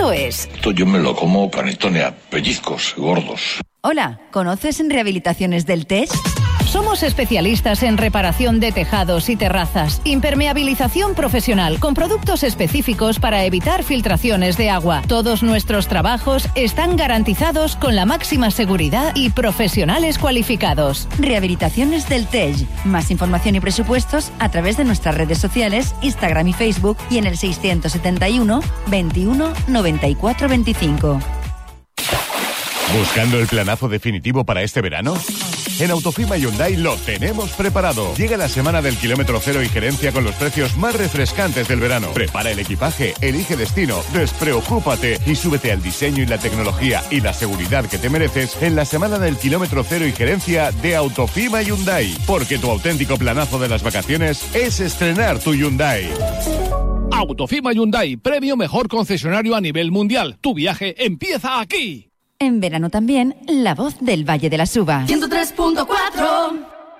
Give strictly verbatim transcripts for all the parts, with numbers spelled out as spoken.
punto es. Esto yo me lo como panetone a pellizcos gordos. Hola, ¿conoces Rehabilitaciones del Tej? Somos especialistas en reparación de tejados y terrazas, impermeabilización profesional con productos específicos para evitar filtraciones de agua. Todos nuestros trabajos están garantizados con la máxima seguridad y profesionales cualificados. Rehabilitaciones del Tej. Más información y presupuestos a través de nuestras redes sociales, Instagram y Facebook y en el seiscientos setenta y uno, veintiuno, noventa y cuatro, veinticinco. ¿Buscando el planazo definitivo para este verano? En Autofima Hyundai lo tenemos preparado. Llega la semana del kilómetro cero y gerencia con los precios más refrescantes del verano. Prepara el equipaje, elige destino, despreocúpate y súbete al diseño y la tecnología y la seguridad que te mereces en la semana del kilómetro cero y gerencia de Autofima Hyundai. Porque tu auténtico planazo de las vacaciones es estrenar tu Hyundai. Autofima Hyundai, premio mejor concesionario a nivel mundial. Tu viaje empieza aquí. En verano también, la voz del Valle de la Suba. ciento tres punto cuatro.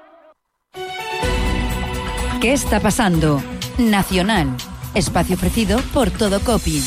¿Qué está pasando? Nacional. Espacio ofrecido por Todo Copy.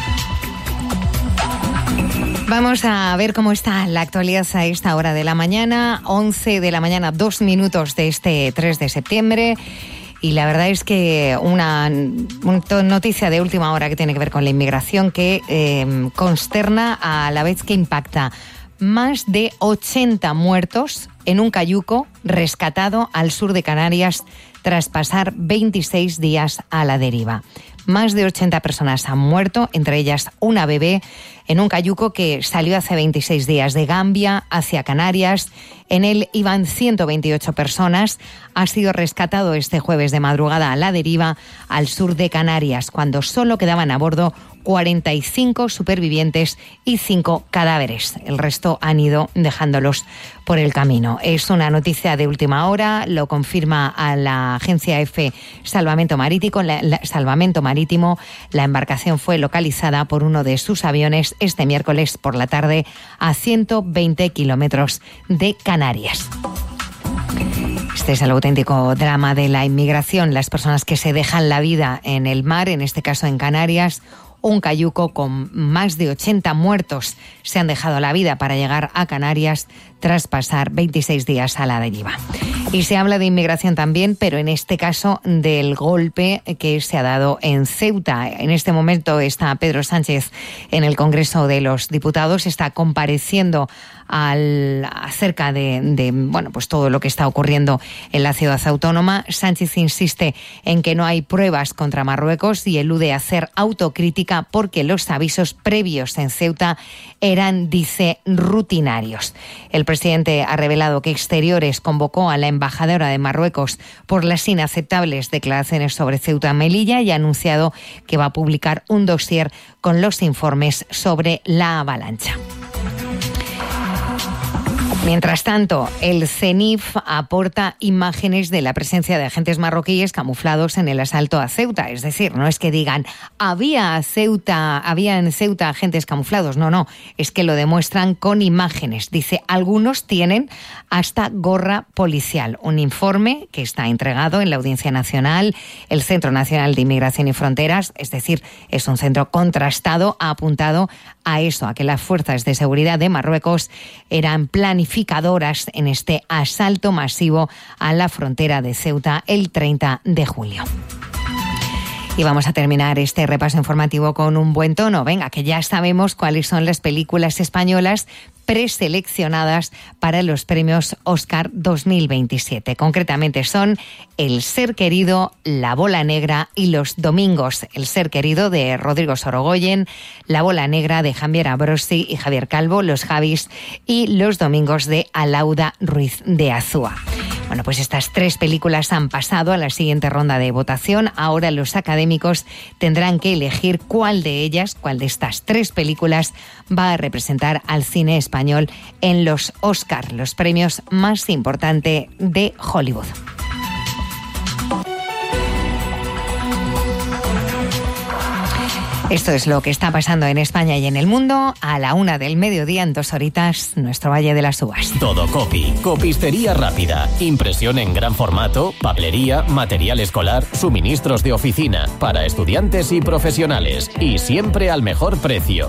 Vamos a ver cómo está la actualidad a esta hora de la mañana. once de la mañana, dos minutos de este tres de septiembre. Y la verdad es que una, una noticia de última hora que tiene que ver con la inmigración que eh, consterna a la vez que impacta. Más de ochenta muertos en un cayuco rescatado al sur de Canarias tras pasar veintiséis días a la deriva. Más de ochenta personas han muerto, entre ellas una bebé, en un cayuco que salió hace veintiséis días de Gambia hacia Canarias. En él iban ciento veintiocho personas. Ha sido rescatado este jueves de madrugada a la deriva al sur de Canarias, cuando solo quedaban a bordo cuarenta y cinco supervivientes y cinco cadáveres. El resto han ido dejándolos por el camino. Es una noticia de última hora, lo confirma a la agencia F Salvamento Marítimo. La, la, Salvamento Marítimo. La embarcación fue localizada por uno de sus aviones este miércoles por la tarde a ciento veinte kilómetros de Canarias. Este es el auténtico drama de la inmigración, las personas que se dejan la vida en el mar, en este caso en Canarias. Un cayuco con más de ochenta muertos se han dejado la vida para llegar a Canarias tras pasar veintiséis días a la deriva. Y se habla de inmigración también, pero en este caso del golpe que se ha dado en Ceuta. En este momento está Pedro Sánchez en el Congreso de los Diputados, está compareciendo al, acerca de, de bueno, pues todo lo que está ocurriendo en la ciudad autónoma. Sánchez insiste en que no hay pruebas contra Marruecos y elude hacer autocrítica porque los avisos previos en Ceuta eran, dice, rutinarios. El presidente ha revelado que Exteriores convocó a la embajadora de Marruecos por las inaceptables declaraciones sobre Ceuta y Melilla y ha anunciado que va a publicar un dossier con los informes sobre la avalancha. Mientras tanto, el CENIF aporta imágenes de la presencia de agentes marroquíes camuflados en el asalto a Ceuta. Es decir, no es que digan, había Ceuta, había en Ceuta agentes camuflados. No, no, es que lo demuestran con imágenes. Dice, algunos tienen hasta gorra policial. Un informe que está entregado en la Audiencia Nacional, el Centro Nacional de Inmigración y Fronteras, es decir, es un centro contrastado, ha apuntado a eso, a que las fuerzas de seguridad de Marruecos eran planificadoras en este asalto masivo a la frontera de Ceuta el treinta de julio. Y vamos a terminar este repaso informativo con un buen tono. Venga, que ya sabemos cuáles son las películas españolas preseleccionadas para los premios Oscar dos mil veintisiete. Concretamente son El ser querido, La bola negra y Los domingos. El ser querido de Rodrigo Sorogoyen, La bola negra de Javier Ambrosi y Javier Calvo, Los Javis, y Los domingos de Alauda Ruiz de Azúa. Bueno, pues estas tres películas han pasado a la siguiente ronda de votación. Ahora los académicos tendrán que elegir cuál de ellas, cuál de estas tres películas va a representar al cine español en los Oscar, los premios más importantes de Hollywood. Esto es lo que está pasando en España y en el mundo. A la una del mediodía, en dos horitas, nuestro Valle de las Uvas. Todo Copy. Copistería rápida. Impresión en gran formato, papelería, material escolar, suministros de oficina para estudiantes y profesionales. Y siempre al mejor precio.